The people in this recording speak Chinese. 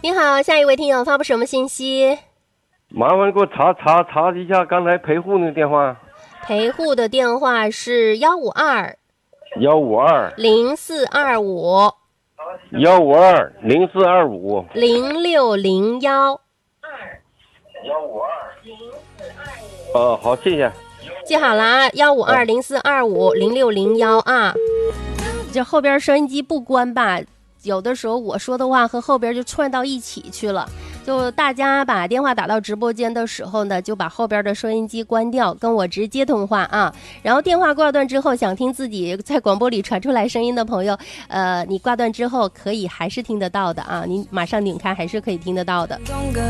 你好，下一位听友发布什么信息？ 麻烦给我查一下刚才陪护那个电话。 陪护的电话是1520425。 0601。 好，谢谢。 记好了啊，15204250601啊。这后边收音机不关吧，有的时候我说的话和后边就串到一起去了。就大家把电话打到直播间的时候呢，就把后边的收音机关掉，跟我直接通话啊。然后电话挂断之后，想听自己在广播里传出来声音的朋友，你挂断之后可以还是听得到的啊，你马上拧开还是可以听得到的。